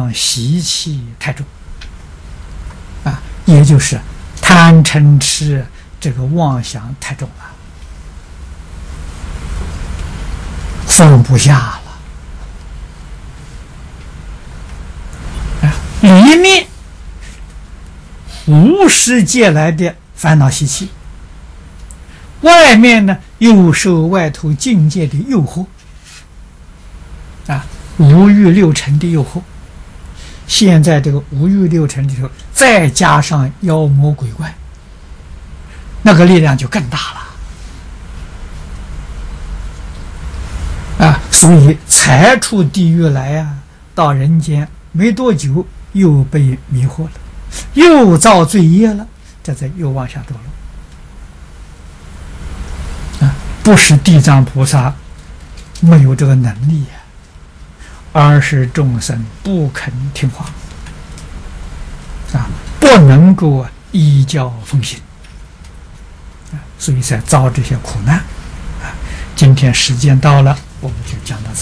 上习气太重啊，也就是贪嗔痴这个妄想太重了，放不下了啊。里面无始借来的烦恼习气，外面呢又受外头境界的诱惑啊，五欲六尘的诱惑。现在这个五欲六尘里头，再加上妖魔鬼怪，那个力量就更大了啊！所以才出地狱来啊，到人间没多久又被迷惑了，又造罪业了，这才又往下堕落啊！不是地藏菩萨没有这个能力啊，而是众生不肯听话啊，不能够依教奉行啊，所以才遭这些苦难啊。今天时间到了，我们就讲到这。